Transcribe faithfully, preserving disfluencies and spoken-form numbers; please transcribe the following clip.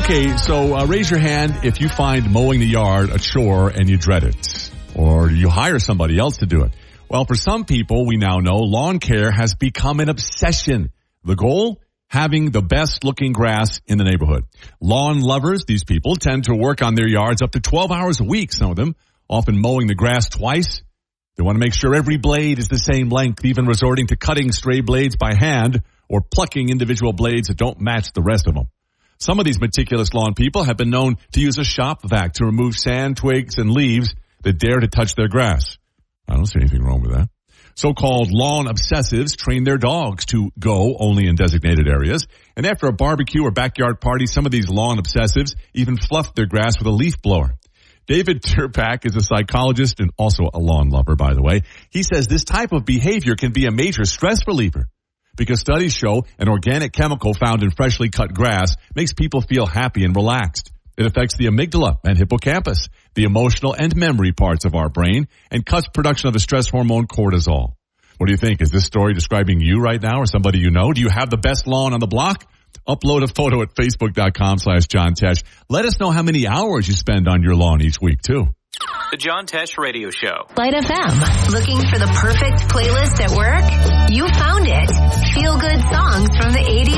Okay, so uh, raise your hand if you find mowing the yard a chore and you dread it, or you hire somebody else to do it. Well, for some people, we now know lawn care has become an obsession. The goal? Having the best looking grass in the neighborhood. Lawn lovers, these people, tend to work on their yards up to twelve hours a week, some of them, often mowing the grass twice. They want to make sure every blade is the same length, even resorting to cutting stray blades by hand or plucking individual blades that don't match the rest of them. Some of these meticulous lawn people have been known to use a shop vac to remove sand, twigs, and leaves that dare to touch their grass. I don't see anything wrong with that. So-called lawn obsessives train their dogs to go only in designated areas. And after a barbecue or backyard party, some of these lawn obsessives even fluff their grass with a leaf blower. David Tirpak is a psychologist and also a lawn lover, by the way. He says this type of behavior can be a major stress reliever because studies show an organic chemical found in freshly cut grass makes people feel happy and relaxed. It affects the amygdala and hippocampus, the emotional and memory parts of our brain, and cuts production of the stress hormone cortisol. What do you think? Is this story describing you right now or somebody you know? Do you have the best lawn on the block? Upload a photo at facebook.com slash John Tesh. Let us know how many hours you spend on your lawn each week, too. The John Tesh Radio Show. Light F M. Looking for the perfect playlist at work? You found it. Feel good songs from the eighties.